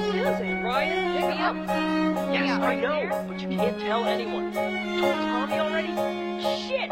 Susan. Ryan, pick up. Yes, Yeah, I know, there. but you can't tell anyone. You told Tommy already? Shit!